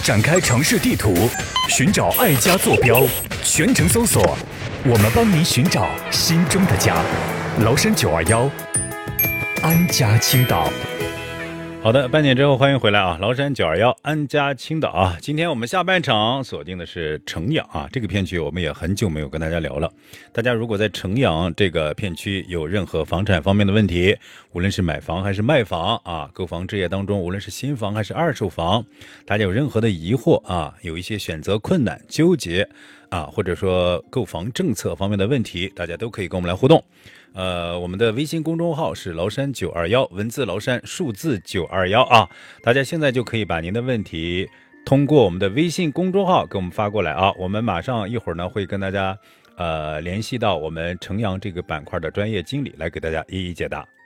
展开城市地图，寻找爱家坐标，全程搜索，我们帮您寻找心中的家。崂山921，安家青岛。 好的，半点之后欢迎回来啊！崂山921安家青岛啊，今天我们下半场锁定的是城阳啊，这个片区我们也很久没有跟大家聊了。大家如果在城阳这个片区有任何房产方面的问题，无论是买房还是卖房啊，购房置业当中，无论是新房还是二手房，大家有任何的疑惑啊，有一些选择困难、纠结啊，或者说购房政策方面的问题，大家都可以跟我们来互动。我们的微信公众号是崂山921，文字崂山，数字921啊，大家现在就可以把您的问题通过我们的微信公众号给我们发过来啊，我们马上一会儿呢会跟大家联系到我们城阳这个板块的专业经理来给大家一一解答。